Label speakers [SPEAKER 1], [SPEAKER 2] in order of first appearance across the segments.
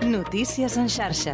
[SPEAKER 1] Notícies en xarxa.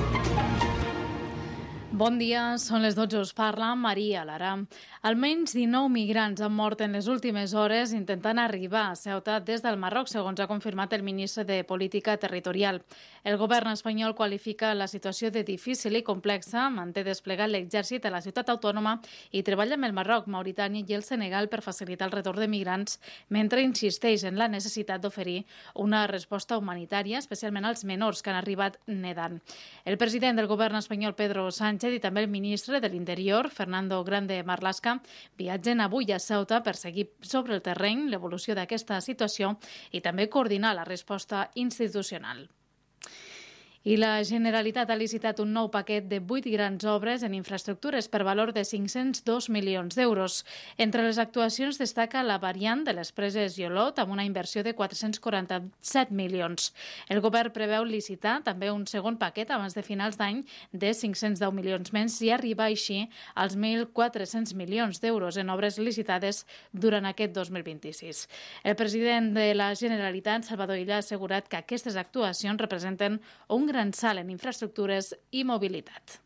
[SPEAKER 2] Bon dia, són les 12, us parla Maria Lara. Almenys 19 migrants han mort en les últimes hores intentant arribar a Ceuta des del Marroc, segons ha confirmat el ministre de Política Territorial. El govern espanyol qualifica la situació de difícil i complexa, manté desplegat l'exèrcit a la ciutat autònoma i treballa amb el Marroc, Mauritània i el Senegal per facilitar el retorn de migrants, mentre insisteix en la necessitat d'oferir una resposta humanitària, especialment als menors que han arribat nedant. El president del govern espanyol, Pedro Sánchez, i també el ministre de l'Interior, Fernando Grande Marlaska, viatgen avui a Ceuta per seguir sobre el terreny l'evolució d'aquesta situació i també coordinar la resposta institucional. I la Generalitat ha licitat un nou paquet de 8 grans obres en infraestructures per valor de 502 milions d'euros. Entre les actuacions destaca la variant de les preses i Olot amb una inversió de 447 milions. El govern preveu licitar també un segon paquet abans de finals d'any de 510 milions més i arribar així als 1.400 milions d'euros en obres licitades durant aquest 2026. El president de la Generalitat, Salvador Illa, ha assegurat que aquestes actuacions representen un gran salt en infraestructures i mobilitat.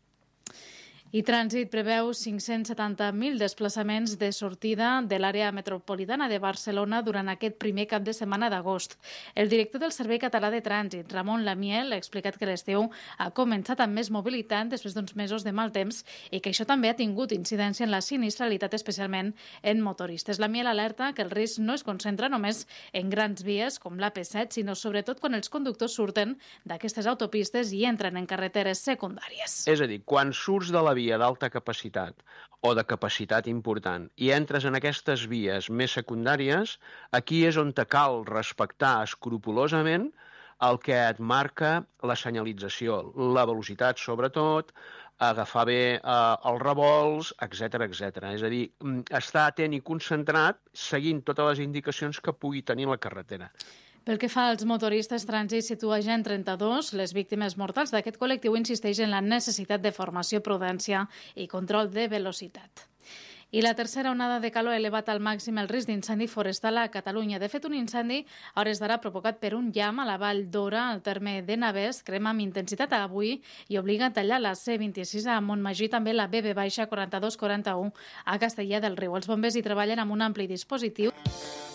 [SPEAKER 2] I Trànsit preveu 570.000 desplaçaments de sortida de l'àrea metropolitana de Barcelona durant aquest primer cap de setmana d'agost. El director del Servei Català de Trànsit, Ramon Lamiel, ha explicat que l'estiu ha començat amb més mobilitat després d'uns mesos de mal temps i que això també ha tingut incidència en la sinistralitat, especialment en motoristes. Lamiel alerta que el risc no es concentra només en grans vies com l'AP7, sinó sobretot quan els conductors surten d'aquestes autopistes i entren en carreteres secundàries.
[SPEAKER 3] És a dir, quan surts de la via d'alta capacitat o de capacitat important i entres en aquestes vies més secundàries, aquí és on te cal respectar escrupolosament el que et marca la senyalització, la velocitat sobretot, agafar bé els revolts, etc etc. És a dir, estar atent i concentrat seguint totes les indicacions que pugui tenir la carretera.
[SPEAKER 2] Pel que fa als motoristes, Trànsit situa ja en 32 les víctimes mortals d'aquest col·lectiu, insisteix en la necessitat de formació, prudència i control de velocitat. I la tercera onada de calor ha elevat al màxim el risc d'incendi forestal a Catalunya. De fet, un incendi a hores d'ara provocat per un llamp a la Vall d'Ora, al terme de Navès, crema amb intensitat avui i obliga a tallar la C26 a Montmagí, també la BB-4241 a Castellar del Riu. Els bombers hi treballen amb un ampli dispositiu.